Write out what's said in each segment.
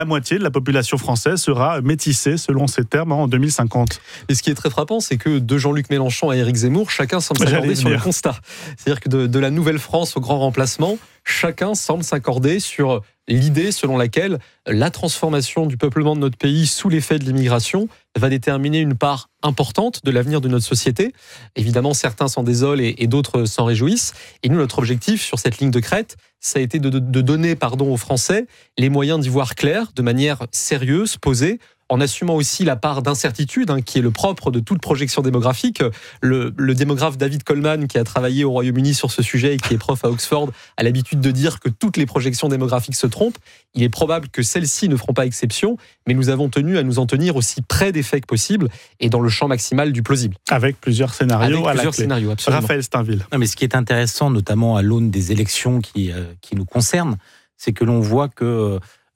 La moitié de la population française sera métissée, selon ces termes, en 2050. Et ce qui est très frappant, c'est que de Jean-Luc Mélenchon à Éric Zemmour, chacun semble s'accorder sur le constat. C'est-à-dire que de la Nouvelle-France au grand remplacement, chacun semble s'accorder sur l'idée selon laquelle la transformation du peuplement de notre pays sous l'effet de l'immigration va déterminer une part importante de l'avenir de notre société. Évidemment, certains s'en désolent et d'autres s'en réjouissent. Et nous, notre objectif sur cette ligne de crête, ça a été de donner aux Français les moyens d'y voir clair, de manière sérieuse, posée, en assumant aussi la part d'incertitude qui est le propre de toute projection démographique. Le démographe David Coleman, qui a travaillé au Royaume-Uni sur ce sujet et qui est prof à Oxford, a l'habitude de dire que toutes les projections démographiques se trompent. Il est probable que celles-ci ne feront pas exception, mais nous avons tenu à nous en tenir aussi près des faits que possible et dans le champ maximal du plausible. Avec plusieurs scénarios à la clé. Absolument. Raphaël Steinville. Non, mais ce qui est intéressant, notamment à l'aune des élections qui nous concernent, c'est que l'on voit que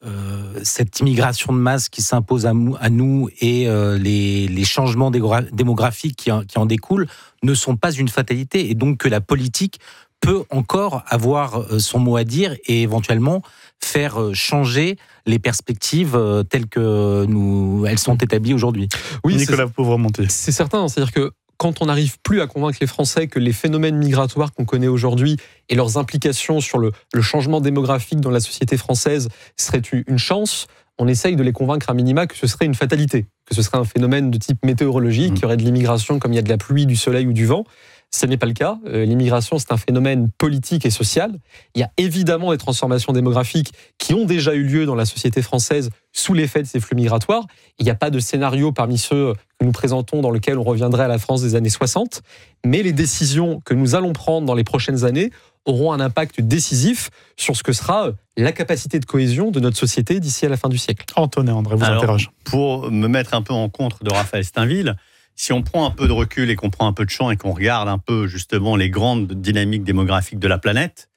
cette immigration de masse qui s'impose à nous et les changements démographiques qui en découlent ne sont pas une fatalité, et donc que la politique peut encore avoir son mot à dire et éventuellement faire changer les perspectives telles que elles sont établies aujourd'hui. Oui, Nicolas Pauvremontier. C'est certain, c'est-à-dire que quand on n'arrive plus à convaincre les Français que les phénomènes migratoires qu'on connaît aujourd'hui et leurs implications sur le changement démographique dans la société française seraient une chance, on essaye de les convaincre à minima que ce serait une fatalité, que ce serait un phénomène de type météorologique, qu'il y aurait de l'immigration comme il y a de la pluie, du soleil ou du vent. Ce n'est pas le cas. L'immigration, c'est un phénomène politique et social. Il y a évidemment des transformations démographiques qui ont déjà eu lieu dans la société française sous l'effet de ces flux migratoires. Il n'y a pas de scénario parmi ceux que nous présentons dans lequel on reviendrait à la France des années 60. Mais les décisions que nous allons prendre dans les prochaines années auront un impact décisif sur ce que sera la capacité de cohésion de notre société d'ici à la fin du siècle. Antonin André vous interroge. Pour me mettre un peu en contre de Raphaël Steinville, si on prend un peu de recul et qu'on prend un peu de champ et qu'on regarde un peu justement les grandes dynamiques démographiques de la planète,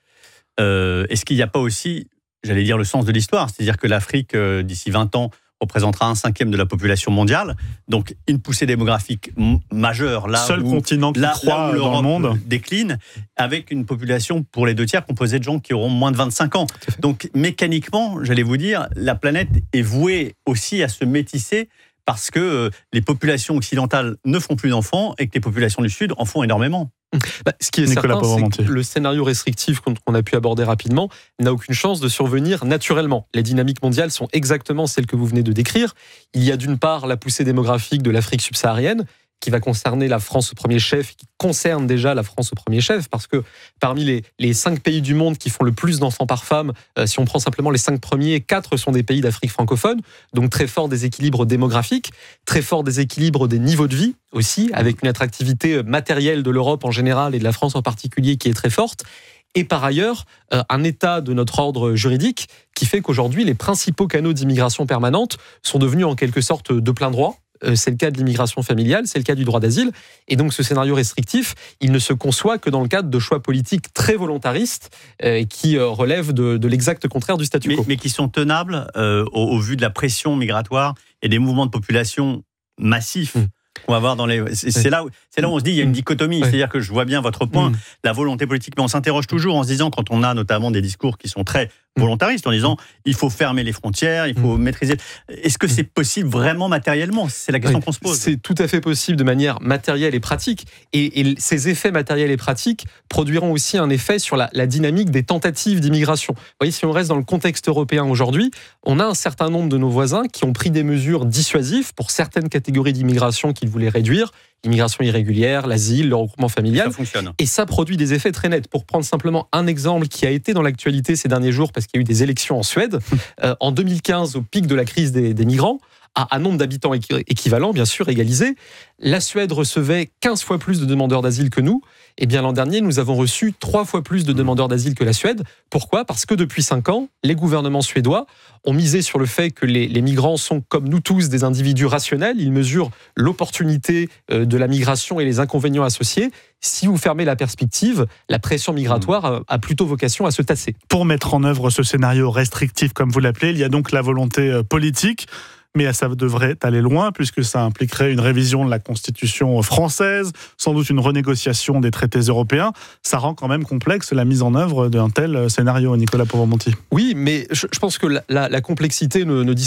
est-ce qu'il n'y a pas aussi, j'allais dire, le sens de l'histoire ? C'est-à-dire que l'Afrique, d'ici 20 ans, représentera 1/5 de la population mondiale. Donc, une poussée démographique majeure, là seul continent qui croît dans le monde, décline, avec une population pour les 2/3 composée de gens qui auront moins de 25 ans. Donc, mécaniquement, j'allais vous dire, la planète est vouée aussi à se métisser parce que les populations occidentales ne font plus d'enfants et que les populations du Sud en font énormément. Ce qui est certain, c'est que le scénario restrictif qu'on a pu aborder rapidement n'a aucune chance de survenir naturellement. Les dynamiques mondiales sont exactement celles que vous venez de décrire. Il y a d'une part la poussée démographique de l'Afrique subsaharienne, qui va concerner la France au premier chef, qui concerne déjà la France au premier chef, parce que parmi les 5 pays du monde qui font le plus d'enfants par femme, si on prend simplement les 5 premiers, 4 sont des pays d'Afrique francophone, donc très fort déséquilibre démographique, très fort déséquilibre des niveaux de vie aussi, avec une attractivité matérielle de l'Europe en général et de la France en particulier qui est très forte. Et par ailleurs, un état de notre ordre juridique qui fait qu'aujourd'hui, les principaux canaux d'immigration permanente sont devenus en quelque sorte de plein droit. C'est le cas de l'immigration familiale, c'est le cas du droit d'asile. Et donc ce scénario restrictif, il ne se conçoit que dans le cadre de choix politiques très volontaristes qui relèvent de l'exact contraire du statu quo. Mais qui sont tenables au vu de la pression migratoire et des mouvements de population massifs. On va voir dans les. C'est là où on se dit il y a une dichotomie. C'est-à-dire que je vois bien votre point, la volonté politique, mais on s'interroge toujours en se disant, quand on a notamment des discours qui sont très volontaristes, en disant il faut fermer les frontières, il faut maîtriser. Est-ce que c'est possible vraiment matériellement ? C'est la question qu'on se pose. C'est tout à fait possible de manière matérielle et pratique. Et ces effets matériels et pratiques produiront aussi un effet sur la dynamique des tentatives d'immigration. Vous voyez, si on reste dans le contexte européen aujourd'hui, on a un certain nombre de nos voisins qui ont pris des mesures dissuasives pour certaines catégories d'immigration qu'ils voulaient réduire. L'immigration irrégulière, l'asile, le regroupement familial. Ça fonctionne. Et ça produit des effets très nets. Pour prendre simplement un exemple qui a été dans l'actualité ces derniers jours, parce qu'il y a eu des élections en Suède, en 2015, au pic de la crise des migrants, à nombre d'habitants équivalent, bien sûr, égalisé, la Suède recevait 15 fois plus de demandeurs d'asile que nous. Et bien l'an dernier, nous avons reçu 3 fois plus de demandeurs d'asile que la Suède. Pourquoi ? Parce que depuis 5 ans, les gouvernements suédois ont misé sur le fait que les migrants sont, comme nous tous, des individus rationnels. Ils mesurent l'opportunité de la migration et les inconvénients associés. Si vous fermez la perspective, la pression migratoire a plutôt vocation à se tasser. Pour mettre en œuvre ce scénario restrictif, comme vous l'appelez, il y a donc la volonté politique. mais ça devrait aller loin, puisque ça impliquerait une révision de la Constitution française, sans doute une renégociation des traités européens. Ça rend quand même complexe la mise en œuvre d'un tel scénario, Nicolas Provomenti. Oui, mais je pense que la complexité ne